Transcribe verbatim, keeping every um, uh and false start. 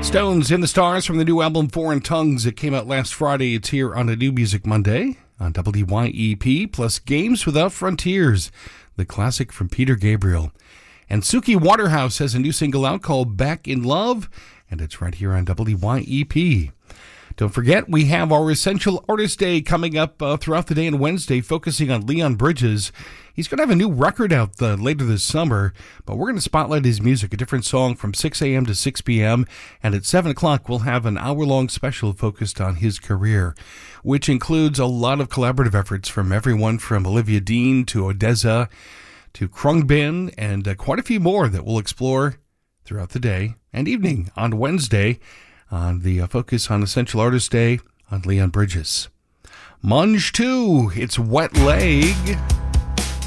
Stones in the Stars from the new album Foreign Tongues. It came out last Friday. It's here on a New Music Monday on W Y E P, plus Games Without Frontiers, the classic from Peter Gabriel. And Suki Waterhouse has a new single out called Back in Love, and it's right here on W Y E P. Don't forget, we have our Essential Artist Day coming up uh, throughout the day on Wednesday, focusing on Leon Bridges. He's going to have a new record out uh, later this summer, but we're going to spotlight his music, a different song from six a.m. to six p.m., and at seven o'clock we'll have an hour-long special focused on his career, which includes a lot of collaborative efforts from everyone from Olivia Dean to Odessa to Krungbin, and uh, quite a few more that we'll explore throughout the day and evening on Wednesday on the uh, focus on Essential Artist Day on Leon Bridges. Munge two, it's Wet Leg.